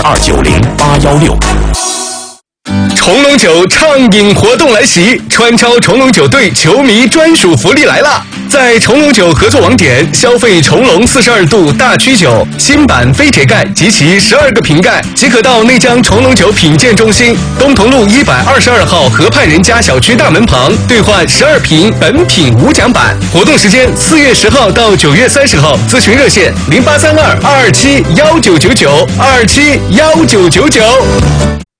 290-816。 重龙酒畅饮活动来袭，川超重龙酒队球迷专属福利来了！在重龙酒合作网点消费重龙42度大曲酒新版飞铁盖及其12个瓶盖，即可到内江重龙酒品鉴中心东同路122号河畔人家小区大门旁兑换12瓶本品无奖版。活动时间4月10号到9月30号，咨询热线0832-227-1999，227-1999。